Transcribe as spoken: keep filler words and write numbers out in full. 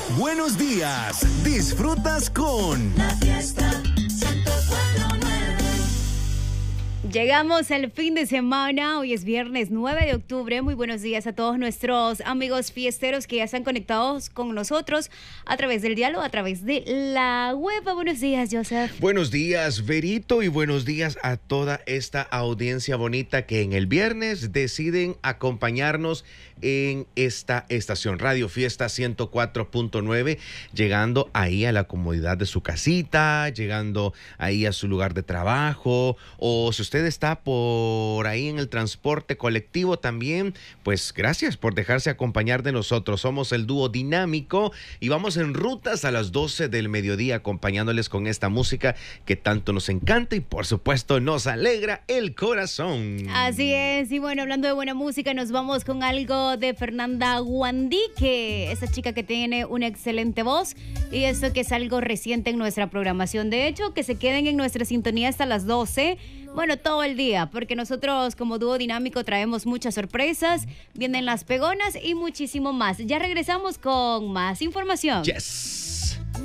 Buenos días, disfrutas con La Fiesta ciento cuatro punto nueve. Llegamos al fin de semana, hoy es viernes nueve de octubre. Muy buenos días a todos nuestros amigos fiesteros que ya están conectados con nosotros a través del diálogo, a través de la web. Buenos días, Joseph. Buenos días, Verito, y buenos días a toda esta audiencia bonita que en el viernes deciden acompañarnos en esta estación Radio Fiesta ciento cuatro punto nueve, llegando ahí a la comodidad de su casita, llegando ahí a su lugar de trabajo, o si usted está por ahí en el transporte colectivo también, pues gracias por dejarse acompañar de nosotros. Somos el dúo dinámico y vamos en rutas a las doce del mediodía acompañándoles con esta música que tanto nos encanta y por supuesto nos alegra el corazón. Así es, y bueno, hablando de buena música, nos vamos con algo de Fernanda Guandique, esa chica que tiene una excelente voz, y esto que es algo reciente en nuestra programación. De hecho, que se queden en nuestra sintonía hasta las doce, bueno, todo el día, porque nosotros como dúo dinámico traemos muchas sorpresas, vienen las pegonas y muchísimo más. Ya regresamos con más información. Yes.